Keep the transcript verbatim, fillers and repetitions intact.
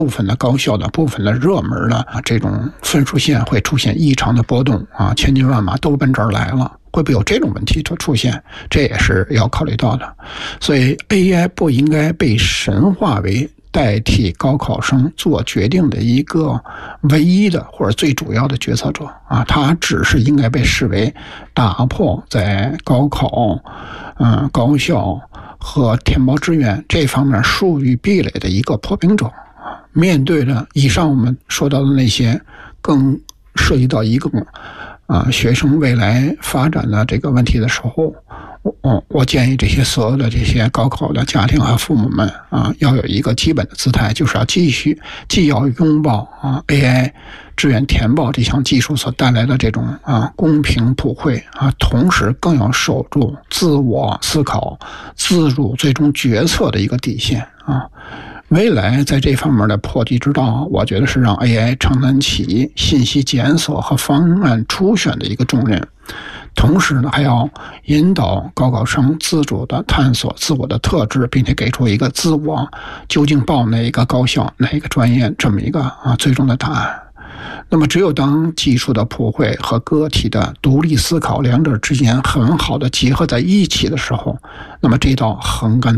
部分的高校的、部分的热门的啊这种分数线会出现异常的波动啊，千军万马都奔这儿来了，会不会有这种问题的出现？这也是要考虑到的。所以 A I 不应该被神化为代替高考生做决定的一个唯一的或者最主要的决策者啊，它只是应该被视为打破在高考、嗯、高校和填报志愿这方面疏于壁垒的一个破冰者啊。面对着以上我们说到的那些更涉及到一个啊学生未来发展的这个问题的时候，我我建议这些所有的这些高考的家庭和父母们啊，要有一个基本的姿态，就是要继续既要拥抱啊 A I 志愿填报这项技术所带来的这种啊公平普惠啊，同时更要守住自我思考、自主最终决策的一个底线啊。未来在这方面的破题之道，我觉得是让 A I 承担起信息检索和方案初选的一个重任，同时呢，还要引导高考生自主的探索自我的特质，并且给出一个自我究竟报哪一个高校、哪一个专业这么一个啊最终的答案。那么，只有当技术的普惠和个体的独立思考两者之间很好的结合在一起的时候，那么这道横亘